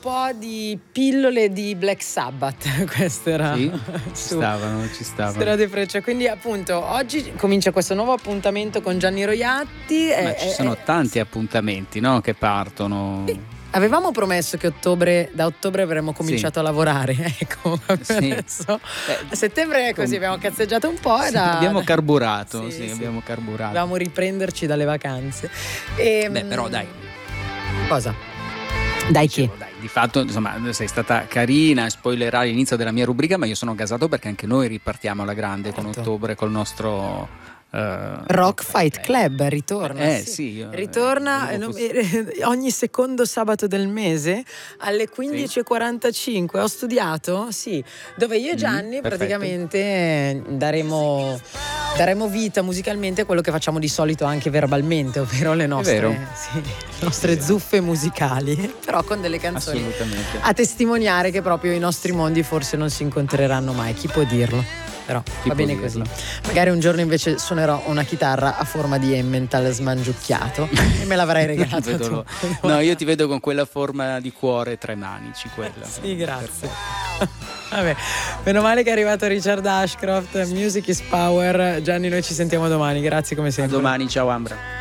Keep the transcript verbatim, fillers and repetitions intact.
po' di pillole di Black Sabbath. Questo era sì, ci stavano, ci stavano. Strade Freccia. Quindi appunto oggi comincia questo nuovo appuntamento con Gianni Roiatti. Ma ci sono tanti appuntamenti, no, che partono. Sì. Avevamo promesso che ottobre, da ottobre avremmo cominciato sì. a lavorare, ecco, sì. adesso eh, a settembre così abbiamo cazzeggiato un po' e sì, da... abbiamo carburato, sì, sì, sì. abbiamo carburato. Dovevamo riprenderci dalle vacanze. E, Beh, però dai. Cosa? Dai Dicevo, che? Dai, di fatto, insomma, sei stata carina, spoilerai l'inizio della mia rubrica, ma io sono gasato perché anche noi ripartiamo alla grande certo. con ottobre, col nostro... Uh, Rock Fight Club, Club ritorna eh, sì. Sì, io, ritorna eh, fosse... ogni secondo sabato del mese alle quindici e quarantacinque sì. Ho studiato, sì, dove io e Gianni mm, praticamente daremo, daremo vita musicalmente a quello che facciamo di solito anche verbalmente, ovvero le nostre, sì, le nostre sì. zuffe musicali, però con delle canzoni a testimoniare che proprio i nostri mondi forse non si incontreranno mai, chi può dirlo? Però Chi va bene dirlo? Così. Magari un giorno invece suonerò una chitarra a forma di Emmental smangiucchiato e me l'avrai regalato tu. No, io ti vedo con quella forma di cuore tre manici, quella. Sì, grazie. Vabbè, meno male che è arrivato Richard Ashcroft. Music is Power. Gianni, noi ci sentiamo domani. Grazie come sempre. A domani, ciao Ambra.